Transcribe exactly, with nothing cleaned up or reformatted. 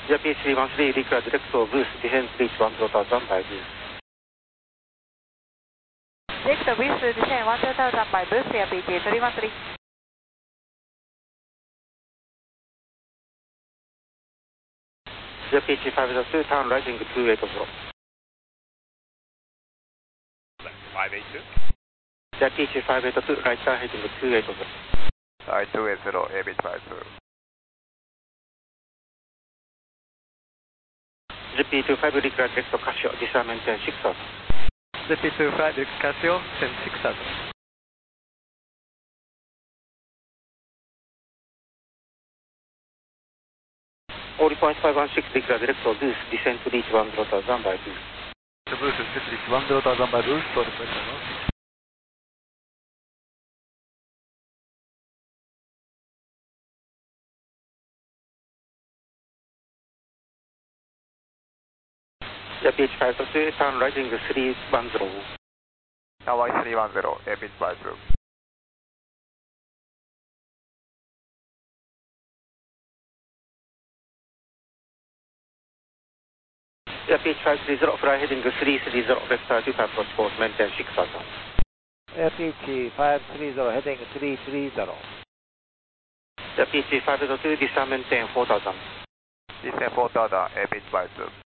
じゃあ ピーエイチスリーワンスリー リクラディレクトブースディフェンスリーチワンゼロタウザンバイブース。 Direct with descent one zero thousand by boost via ピーティースリーワンスリー。 じゃあ ピーエイチファイブゼロツー ターンライジングツーエイトゼロ。 five eight two。 じゃあ ピーエイチファイブエイトツー ライターヘッディングツーエイトゼロ。 はい、ツーエイトゼロ、エービーファイブ。 ジェピーツーファイブ リクラディレクトカシオディサーメンテンシックサーズ。 ジェピーツーファイブカシオテンシックサーズ。 オーリーポイントファイブワンシックス リクラディレクトブースディセントリーチワンゼロタウザンバイブース。 The boost is reached one zero thousand by boost for the first time. じゃあ ピーエイチファイブゼロツー ターンライジングスリーワンゼロ。 ハワイスリーワンゼロ、エービーファイブ。 じゃあ ピーエイチファイブスリーゼロ フライヘディングスリースリーゼロベクタートゥアプローチコースメンテンシックサーズ。 ピーエイチファイブスリーゼロ ヘディングスリースリーゼロ。 じゃあ ピーエイチファイブゼロツー ディサーメンテンフォータウザン。 ディセンフォーターダー、エービーファイブ。